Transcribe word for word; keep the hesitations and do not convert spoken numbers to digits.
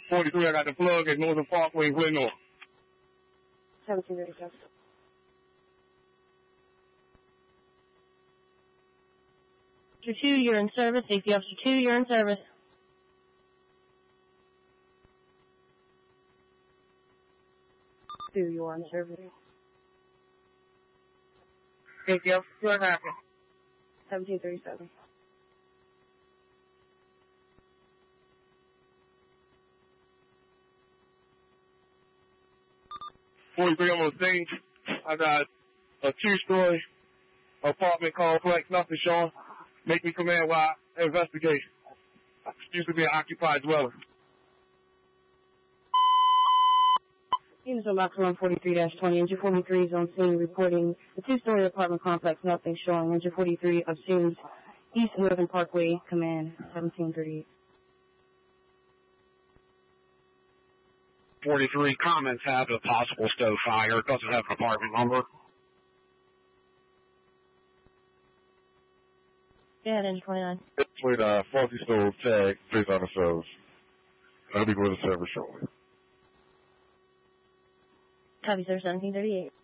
forty-three, I got the plug at Northern Parkway, Glen North. seventeen thirty-seven. Officer two, you're in service. Safety Officer two, you're in service. two, you are in service. Safety Officer two, what happened? seventeen thirty-seven. forty-three, I'm on the scene. I got a two-story apartment complex, nothing showing. Make me come in while I investigate. Used to be an occupied dwelling. Units on box one forty-three dash twenty, engine forty-three is on scene reporting the two-story apartment complex, nothing showing. Engine forty-three assumes East Northern Parkway, command seventeen thirty-eight. forty-three, comments have a possible stove fire. It doesn't have an apartment number. Go ahead, engine twenty-nine. With uh, faulty stove tag, based on the service. I'll be going to service shortly. Copy, sir, seventeen thirty-eight.